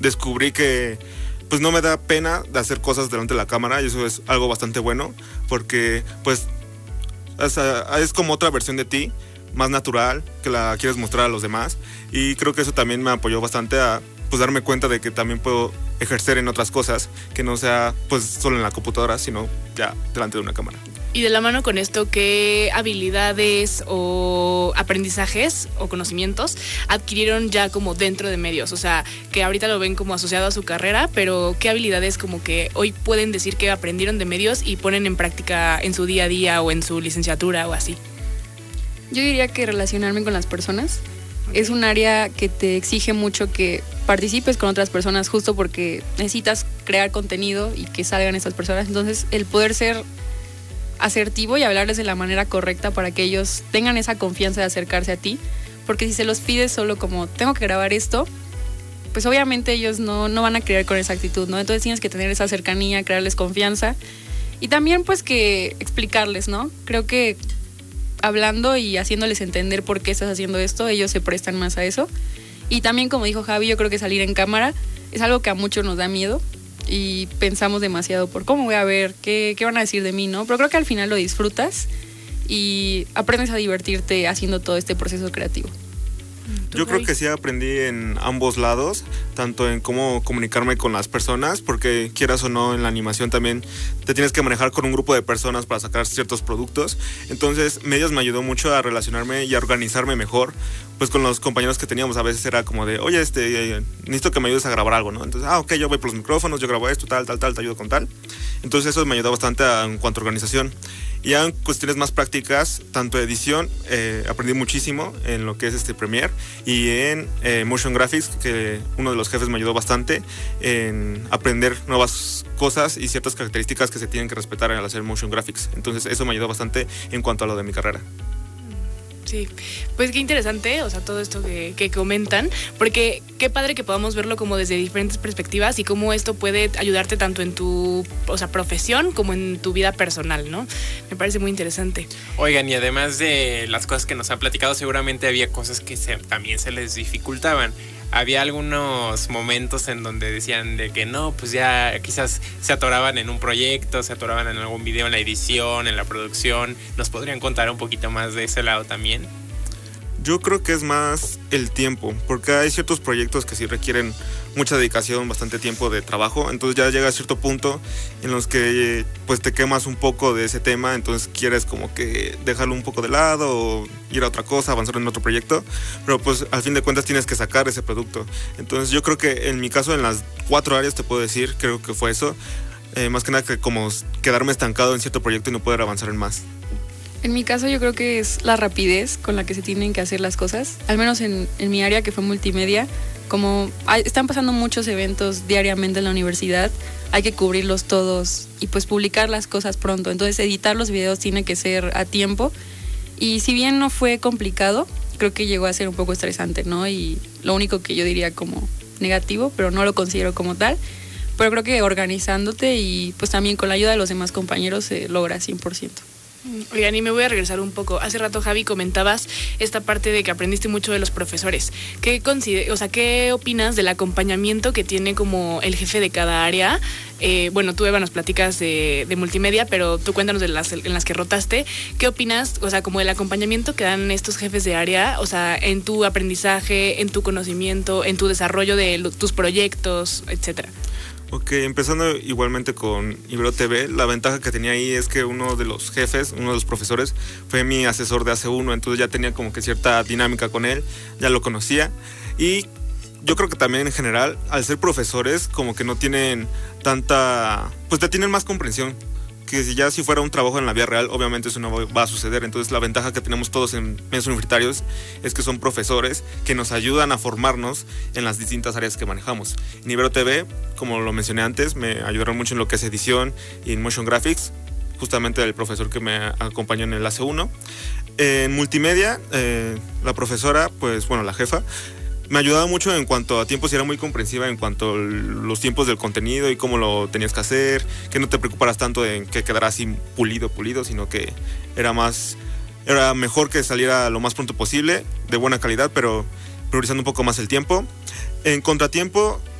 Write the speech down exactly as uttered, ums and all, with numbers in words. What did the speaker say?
descubrí que pues no me da pena de hacer cosas delante de la cámara, y eso es algo bastante bueno, porque pues es, es como otra versión de ti, más natural, que la quieres mostrar a los demás, y creo que eso también me apoyó bastante a pues darme cuenta de que también puedo ejercer en otras cosas, que no sea pues solo en la computadora, sino ya delante de una cámara. Y de la mano con esto, ¿qué habilidades o aprendizajes o conocimientos adquirieron ya como dentro de medios? O sea, que ahorita lo ven como asociado a su carrera, pero ¿qué habilidades como que hoy pueden decir que aprendieron de medios y ponen en práctica en su día a día o en su licenciatura o así? Yo diría que relacionarme con las personas. Es un área que te exige mucho que participes con otras personas, justo porque necesitas crear contenido y que salgan estas personas. Entonces, el poder ser asertivo y hablarles de la manera correcta para que ellos tengan esa confianza de acercarse a ti, porque si se los pides solo como tengo que grabar esto, pues obviamente ellos no, no van a creer con esa actitud, ¿no? Entonces tienes que tener esa cercanía, crearles confianza y también pues que explicarles, ¿no? Creo que hablando y haciéndoles entender por qué estás haciendo esto, ellos se prestan más a eso. Y también, como dijo Javi, yo creo que salir en cámara es algo que a muchos nos da miedo y pensamos demasiado por cómo voy a ver, qué, qué van a decir de mí, ¿no? Pero creo que al final lo disfrutas y aprendes a divertirte haciendo todo este proceso creativo. Yo creo que sí aprendí en ambos lados, tanto en cómo comunicarme con las personas, porque quieras o no en la animación también te tienes que manejar con un grupo de personas para sacar ciertos productos. Entonces medios me ayudó mucho a relacionarme y a organizarme mejor, pues con los compañeros que teníamos. A veces era como de, oye, este, necesito que me ayudes a grabar algo, ¿no? Entonces, ah, ok, yo voy por los micrófonos, yo grabo esto, tal, tal, tal, te ayudo con tal. Entonces eso me ayudó bastante a, en cuanto a organización. Y ya en cuestiones más prácticas, tanto edición, eh, aprendí muchísimo en lo que es este Premiere y en eh, Motion Graphics, que uno de los jefes me ayudó bastante en aprender nuevas cosas y ciertas características que se tienen que respetar al hacer Motion Graphics. Entonces eso me ayudó bastante en cuanto a lo de mi carrera. Sí, pues qué interesante, o sea, todo esto que, que comentan, porque qué padre que podamos verlo como desde diferentes perspectivas y cómo esto puede ayudarte tanto en tu, o sea, profesión como en tu vida personal, ¿no? Me parece muy interesante. Oigan, y además de las cosas que nos han platicado, seguramente había cosas que se, también se les dificultaban. Había algunos momentos en donde decían de que no, pues ya quizás se atoraban en un proyecto, se atoraban en algún video, en la edición, en la producción. ¿Nos podrían contar un poquito más de ese lado también? Yo creo que es más el tiempo, porque hay ciertos proyectos que sí requieren mucha dedicación, bastante tiempo de trabajo, entonces ya llega a cierto punto en los que pues te quemas un poco de ese tema, entonces quieres como que dejarlo un poco de lado o ir a otra cosa, avanzar en otro proyecto, pero pues al fin de cuentas tienes que sacar ese producto. Entonces yo creo que en mi caso, en las cuatro áreas te puedo decir, creo que fue eso, eh, más que nada que como quedarme estancado en cierto proyecto y no poder avanzar en más. En mi caso yo creo que es la rapidez con la que se tienen que hacer las cosas, al menos en, en mi área que fue multimedia, como hay, están pasando muchos eventos diariamente en la universidad, hay que cubrirlos todos y pues publicar las cosas pronto, entonces editar los videos tiene que ser a tiempo y si bien no fue complicado, creo que llegó a ser un poco estresante, ¿no? Y lo único que yo diría como negativo, pero no lo considero como tal, pero creo que organizándote y pues también con la ayuda de los demás compañeros se logra cien por ciento. Oigan, y me voy a regresar un poco. Hace rato, Javi, comentabas esta parte de que aprendiste mucho de los profesores. ¿Qué consider- o sea, ¿qué opinas del acompañamiento que tiene como el jefe de cada área? Eh, bueno, tú, Eva, nos platicas de, de multimedia, pero tú cuéntanos de las en las que rotaste. ¿Qué opinas, o sea, como el acompañamiento que dan estos jefes de área, o sea, en tu aprendizaje, en tu conocimiento, en tu desarrollo de lo, tus proyectos, etcétera? Ok, empezando igualmente con Ibero T V, la ventaja que tenía ahí es que uno de los jefes, uno de los profesores, fue mi asesor de A C uno, entonces ya tenía como que cierta dinámica con él, ya lo conocía. Y yo creo que también en general, al ser profesores, como que no tienen tanta, pues te tienen más comprensión, que si ya si fuera un trabajo en la vida real, obviamente eso no va a suceder. Entonces la ventaja que tenemos todos en medios universitarios es que son profesores que nos ayudan a formarnos en las distintas áreas que manejamos. En Ibero T V, como lo mencioné antes, me ayudaron mucho en lo que es edición y en Motion Graphics, justamente el profesor que me acompañó en el A C uno. En multimedia, eh, la profesora, pues bueno, la jefa, me ayudaba mucho en cuanto a tiempos y era muy comprensiva en cuanto a los tiempos del contenido y cómo lo tenías que hacer, que no te preocuparas tanto en que quedara así pulido, pulido, sino que era más, era mejor que saliera lo más pronto posible, de buena calidad, pero priorizando un poco más el tiempo. En contratiempo,